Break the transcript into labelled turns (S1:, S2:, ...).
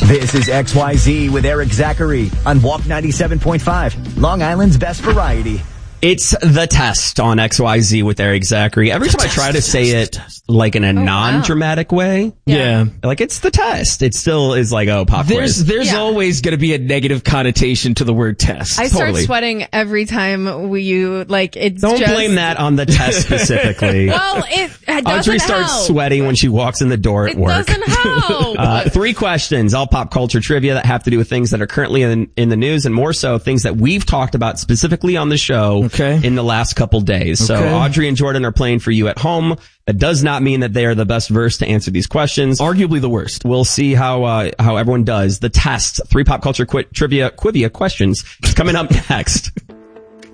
S1: This is XYZ with Eric Zachary on Walk 97.5, Long Island's best variety.
S2: It's the test on XYZ with Eric Zachary. Every time I try to say it like in a non-dramatic way.
S3: Yeah.
S2: Like it's the test. It still is like, oh, pop quiz.
S3: There's always going to be a negative connotation to the word test.
S4: I start sweating every time it's
S2: Don't blame that on the test specifically.
S4: Well, it doesn't
S2: Audrey starts
S4: help.
S2: sweating when she walks in the door at work.
S4: It doesn't help.
S2: 3 questions, all pop culture trivia that have to do with things that are currently in the news, and more so things that we've talked about specifically on the show in the last couple days. So Audrey and Jordan are playing for you at home. That does not mean that they are the best versed to answer these questions.
S3: Arguably the worst.
S2: We'll see how everyone does. The test, 3 pop culture trivia questions, is coming up next.